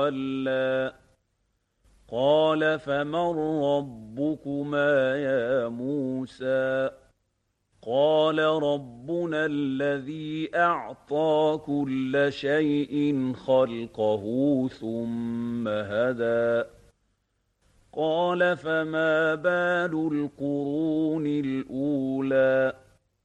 تَوَلَّىٰ قَالَ فَمَن رَّبُّكُمَا يَا مُوسَىٰ قَالَ رَبُّنَا الَّذِي أَعْطَىٰ كُلَّ شَيْءٍ خَلْقَهُ ثُمَّ هَدَىٰ قَالَ فَمَا بَالُ الْقُرُونِ الْأُولَىٰ